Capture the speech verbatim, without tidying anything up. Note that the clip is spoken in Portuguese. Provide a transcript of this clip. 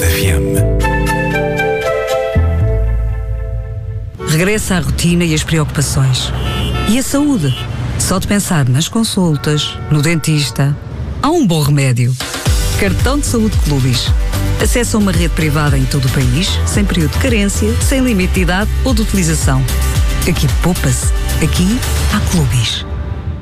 F M. Regressa à rotina e as preocupações. E a saúde? Só de pensar nas consultas, no dentista, há um bom remédio. Cartão de Saúde Clubis. Acesso a uma rede privada em todo o país, sem período de carência, sem limite de idade ou de utilização. Aqui poupa-se. Aqui há Clubis.